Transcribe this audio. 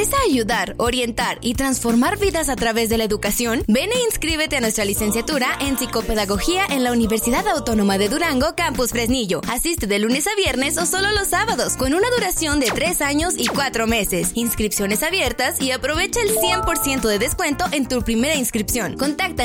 interesa ayudar, orientar y transformar vidas a través de la educación? Ven e inscríbete a nuestra licenciatura en Psicopedagogía en la Universidad Autónoma de Durango, Campus Fresnillo. Asiste de lunes a viernes o solo los sábados, con una duración de 3 años y 4 meses. Inscripciones abiertas y aprovecha el 100% de descuento en tu primera inscripción. Contacta